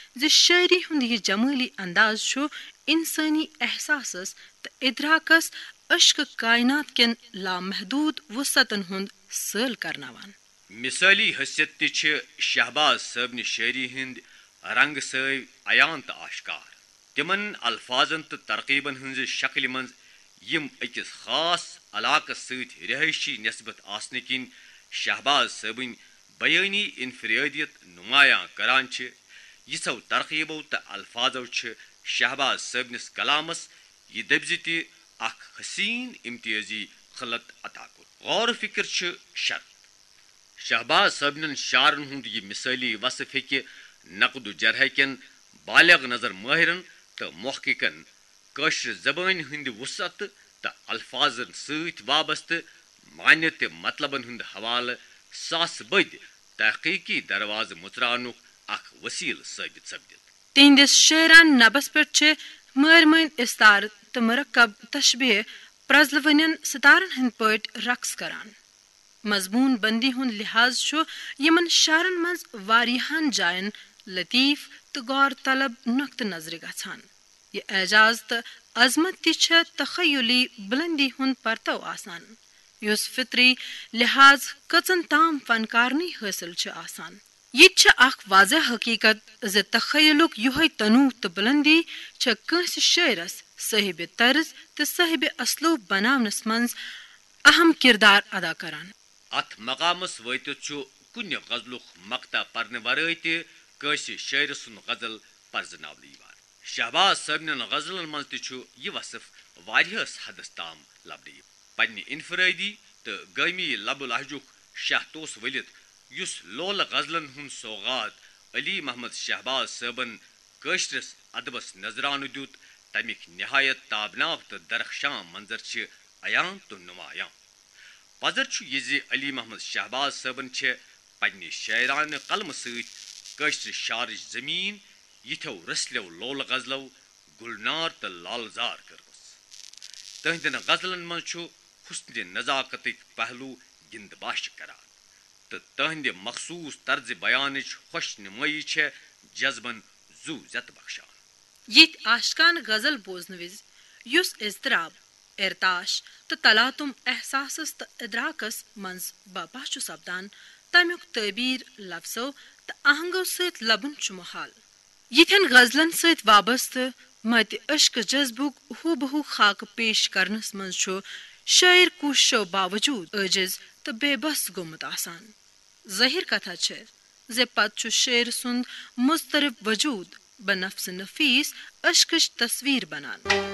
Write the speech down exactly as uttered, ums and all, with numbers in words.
زِ شاعری ہُنٛد یہِ جمٲلی انداز چھُ انسٲنی احساسس تہٕ ادراکس اشکہٕ کائنات کٮ۪ن لامحدوٗد وسعتن ہُنٛد سٲل کرناوان. مثٲلی حیثیت تہِ چھِ شہباز صٲبنہِ شاعری ہٕنٛدۍ رنگہٕ سٲوۍ عیان تہٕ آشکار. تِمن الفاظن تہٕ ترقیبن ہٕنٛزِ شکلہِ منٛز یِم أکِس خاص علاقس سۭتۍ رہٲیشی نسبت آسنہٕ کِنۍ شہباز صٲبٕنۍ بیٲنی انفرادیت نمایاں کران چھِ، یِژھو ترقیبو تہٕ الفاظو چھِ شہباز صٲبنِس کلامس یہِ دٔبۍ زِ تہِ اکھ حسین امتیٲزی خلط عطا کوٚر. غور و فکر چھُ شرط. شہباز صٲبنٮ۪ن شعرن ہُنٛد یہِ مثٲلی وصف ہیٚکہِ نقد و جرح کٮ۪ن بالغ نظر مٲہرن تہٕ محققن کٲشرِ زبٲنۍ ہٕنٛدِ وسعت تہٕ الفاظن سۭتۍ وابستہٕ معنی تہٕ مطلبن ہُنٛد حوالہٕ ساسہٕ بٔدۍ تحقیقی دروازٕ مژراونُک اکھ وسیلہٕ ثٲبت سپدِتھ. تہنٛدِس شاعرانہٕ نبس پٮ۪ٹھ چھِ مٲرۍ مٔنٛدۍ استارٕ تہٕ مرکب تشبیہ پرزلوٕنٮ۪ن ستارن ہٕنٛدۍ پٲٹھۍ رقص کران. مضموٗن بندی ہُنٛد لحاظ چھُ یِمن شعرن منٛز واریاہن جاین لطیف تہٕ غور طلب نقطہٕ نظرِ گژھان. یہِ اعجاز تہٕ عظمت تہِ چھےٚ تخیلی بلندی ہُنٛد پرتو آسان یُس فطری لحاظ کٔژن تام فنکارنٕے حٲصِل چھِ آسان. یہِ تہِ چھِ اکھ واضح حقیقت زِ تخیلُک یِہوے تنوع تہٕ بلندی چھےٚ کٲنٛسہِ شٲعرس صٲحبِ طرز تہٕ صٲحبِ اسلوب بناونس منٛز اہم کردار ادا کران. اتھ مقامس وٲتِتھ چھُ کُنہِ غزلُک مقطع پرنہٕ ورٲے تہِ کٲنٛسہِ شٲعرٕ سُنٛد غزل پرزناونہٕ یِوان. شہباز صٲبنٮ۪ن غزلن منٛز تہِ چھُ یہِ وصف واریاہس حدس تام لبنہٕ یِوان. پننہِ انفرٲدی تہٕ گٲمی لبہٕ لہجُک شاہ توس ؤلِتھ یُس لولہٕ غزلن ہُنٛد سوغات علی محمد شہباز صٲبن کٲشرِس ادبس نذرانہٕ دیُت، تمیِکۍ نہایت تابناک تہٕ درخشاں منظر چھِ عیان تہٕ نمایاں. پزر چھُ یہِ زِ علی محمد شہباز صٲبن چھےٚ پننہِ شاعرانہٕ قلمہٕ سۭتۍ کٲشرِ شعرٕچ زمیٖن یِتھیو رسلیو لولہٕ غزلو گُلنار تہٕ لالزار کٔرمٕژ. تہنٛدٮ۪ن غزلن منٛز چھُ حسنِ نزاکتٕکۍ پہلو گِنٛدٕ باشِ کران تہٕ تہنٛدِ مخصوٗص طرزِ بیانٕچ خوش نمٲیی چھےٚ جذبن زُو زیتہٕ بخشان. یِتھۍ آشکانہٕ غزل بوزنہٕ وِزِ یُس اضطراب، ارتاش تہٕ تلاتم احساسس تہٕ ادراکس منٛز باپا چھُ سپدان، تمیُک تعبیر لفظو تہٕ آہنگو سۭتۍ لبُن چھُ محال. یِتھٮ۪ن غزلن سۭتۍ وابستہٕ متہِ اشکہٕ جذبُک ہُو بہو خاکہٕ پیش کرنس منٛز چھُ شٲعر کوٗششو باوجوٗد عٲجز تہٕ بے بس گوٚمُت آسان. ظٲہر کتھا چھےٚ زِ پتہٕ چھُ شٲعر سُنٛد مضطرب وجوٗد بنفسِ نفیس اشکٕچ تصویر بنان.